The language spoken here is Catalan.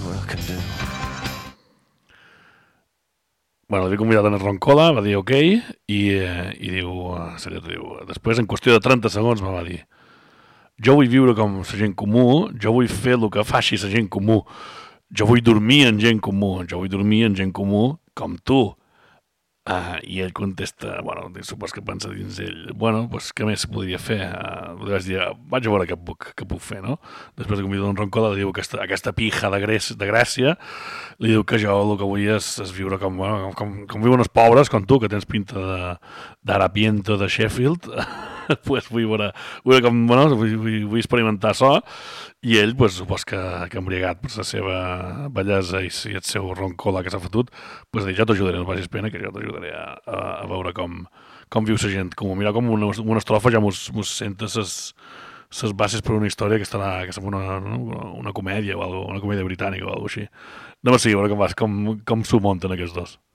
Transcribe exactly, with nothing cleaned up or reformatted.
what can do. Bueno, l'havia convidat en el Roncola, va dir ok, i, eh, i diu, uh, seriós, diu, després en qüestió de trenta segons me va dir, jo vull viure com la gent comú, jo vull fer el que faci la gent comú, jo vull dormir amb gent comú, jo vull dormir amb gent comú com tu. Uh, I ell contesta, bueno, supos que pensa dins ell, bueno, pues, què més podria fer? Uh, li vaig dir, vaig a veure què puc, què puc fer, no? Després de convidar un Roncola, li diu aquesta, aquesta pija de, Grècia, de Gràcia, li diu que jo el que vull és, és viure com, bueno, com, com viuen els pobres, com tu, que tens pinta d'Harapiento de, de Sheffield, pues vull veure, vull, com, bueno, vull, vull, vull experimentar això, i ell, pues, supos que, que embriagat per la seva bellesa i, i el seu Roncola que s'ha fotut, pues, jo t'ajudaré, no passis pena, que jo t'ajudaré a, a, a veure com, com viu la gent. Com, mira com una, una estrofa ja mos, mos senta ses, ses bases per una història que estarà, que sembla una, una, una comèdia o algo, una comèdia britànica o alguna així. No sé, a veure com, vas, com, com s'ho munten aquests dos.